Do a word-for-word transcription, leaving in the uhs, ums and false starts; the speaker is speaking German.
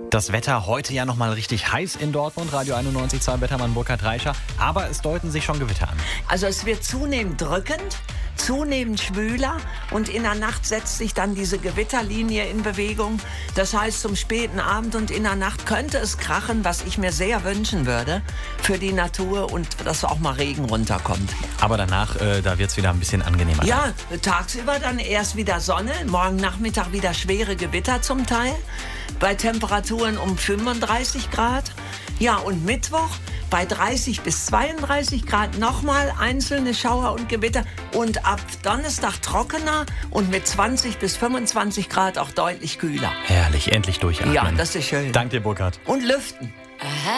Das Wetter heute ja nochmal richtig heiß in Dortmund. Radio einundneunzig Komma zwei Wettermann Burkhard Reischer. Aber es deuten sich schon Gewitter an. Also es wird zunehmend drückend, zunehmend schwüler und in der Nacht setzt sich dann diese Gewitterlinie in Bewegung. Das heißt, zum späten Abend und in der Nacht könnte es krachen, was ich mir sehr wünschen würde für die Natur und dass auch mal Regen runterkommt. Aber danach, äh, da wird es wieder ein bisschen angenehmer. Ja, tagsüber dann erst wieder Sonne, morgen Nachmittag wieder schwere Gewitter zum Teil, bei Temperaturen um fünfunddreißig Grad. Ja, und Mittwoch bei dreißig bis zweiunddreißig Grad nochmal einzelne Schauer und Gewitter. Und ab Donnerstag trockener und mit zwanzig bis fünfundzwanzig Grad auch deutlich kühler. Herrlich, endlich durchatmen. Ja, das ist schön. Danke dir, Burkhard. Und lüften.